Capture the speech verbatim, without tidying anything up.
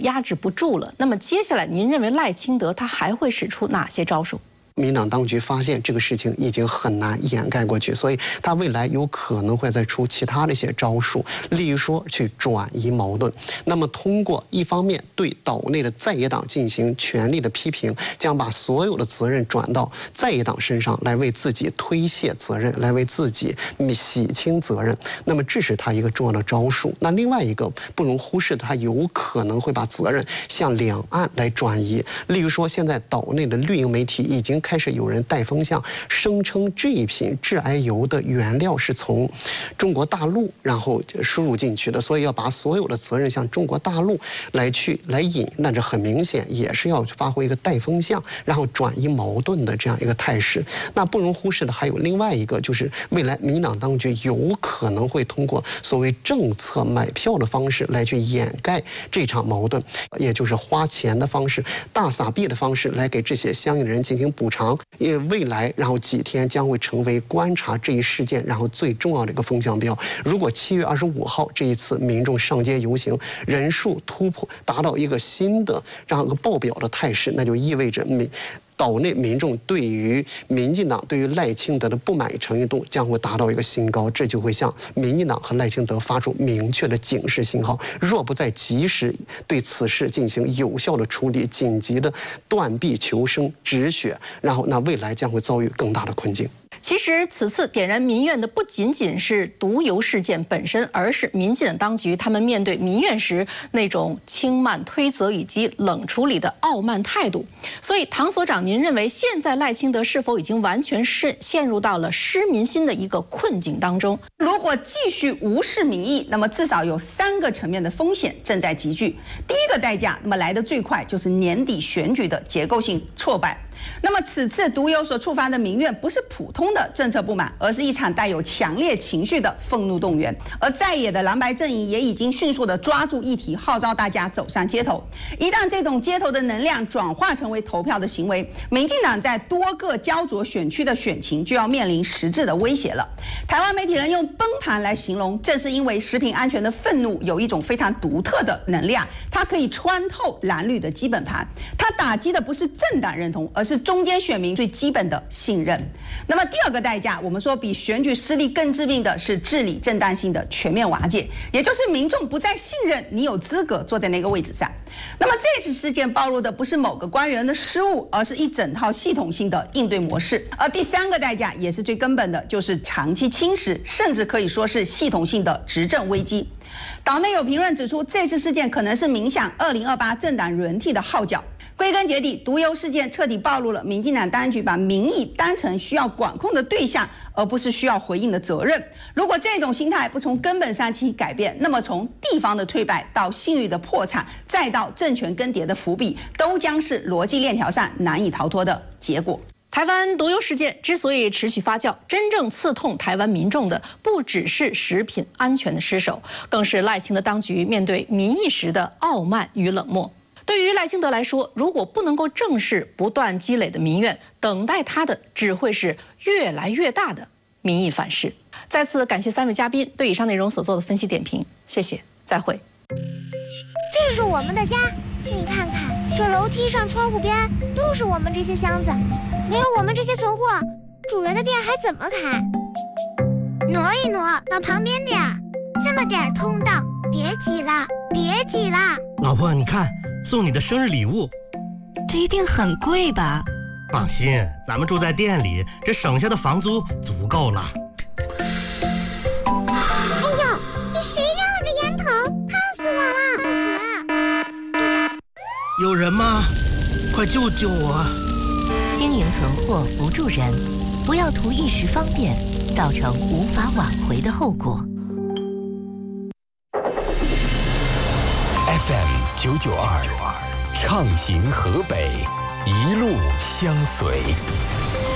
压制不住了。那么接下来，您认为赖清德他还会使出哪些招数？ 民进党当局发现这个事情已经很难掩盖过去，所以他未来有可能会再出其他的一些招数，例如说去转移矛盾。那么通过一方面对岛内的在野党进行全力的批评，将把所有的责任转到在野党身上，来为自己推卸责任，来为自己洗清责任。那么这是他一个重要的招数。那另外一个不容忽视的，他有可能会把责任向两岸来转移。例如说，现在岛内的绿营媒体已经开始有人带风向，声称这一瓶致癌油的原料是从中国大陆然后输入进去的，所以要把所有的责任向中国大陆来去来引。那这很明显也是要发挥一个带风向，然后转移矛盾的这样一个态势。那不容忽视的还有另外一个，就是未来民进党当局有可能会通过所谓政策买票的方式来去掩盖这场矛盾，也就是花钱的方式、大撒币的方式来给这些相应的人进行补偿。因为未来然后几天将会成为观察这一事件然后最重要的一个风向标。如果七月二十五号这一次民众上街游行人数突破达到一个新的这样一个爆表的态势，那就意味着民岛内民众对于民进党、对于赖清德的不满意程度将会达到一个新高，这就会向民进党和赖清德发出明确的警示信号。若不再及时对此事进行有效的处理，紧急的断臂求生、止血，然后那未来将会遭遇更大的困境。 其实，此次点燃民怨的不仅仅是毒油事件本身，而是民进党当局他们面对民怨时那种轻慢、推责以及冷处理的傲慢态度。所以，唐所长，您认为现在赖清德是否已经完全是陷入到了失民心的一个困境当中？ 如果继续无视民意，那么至少有三个层面的风险正在集聚。第一个代价，那么来得最快，就是年底选举的结构性挫败。那么此次毒油所触发的民怨，不是普通的政策不满，而是一场带有强烈情绪的愤怒动员。而在野的蓝白阵营也已经迅速的抓住议题，号召大家走上街头。一旦这种街头的能量转化成为投票的行为，民进党在多个焦灼选区的选情就要面临实质的威胁了。台湾媒体人用崩盘来形容，正是因为食品安全的愤怒有一种非常独特的能量，它可以穿透蓝绿的基本盘，它打击的不是政党认同，而是中间选民最基本的信任。那么第二个代价，我们说比选举失利更致命的是治理正当性的全面瓦解，也就是民众不再信任你有资格坐在那个位置上。那么这次事件暴露的不是某个官员的失误，而是一整套系统性的应对模式。而第三个代价也是最根本的，就是长期侵蚀，甚至可以说是系统性的执政危机。岛内有评论指出，这次事件可能是冥想二零二八政党轮替的号角。归根结底，毒油事件彻底暴露了民进党当局把民意当成需要管控的对象，而不是需要回应的责任。如果这种心态不从根本上起改变，那么从地方的退败到信誉的破产，再到政权更迭的伏笔，都将是逻辑链条上难以逃脱的结果。 台湾毒油事件之所以持续发酵，真正刺痛台湾民众的不只是食品安全的失守，更是赖清德当局面对民意时的傲慢与冷漠。对于赖清德来说，如果不能够正视不断积累的民怨，等待他的只会是越来越大的民意反噬。再次感谢三位嘉宾对以上内容所做的分析点评，谢谢，再会。 这是我们的家，你看看，这楼梯上、窗户边都是我们这些箱子，没有我们这些存货，主人的店还怎么开？挪一挪到旁边点儿，这么点儿通道，别挤了，别挤了。 老婆，你看，送你的生日礼物， 这一定很贵吧？ 放心，咱们住在店里，这省下的房租足够了。 哎呦，你谁让我的烟头？烫死我了！烫死了！ 有人吗？快救救我！ 经营存货不助人，不要图一时方便，造成无法挽回的后果。 F M 九九二，畅行河北，一路相随。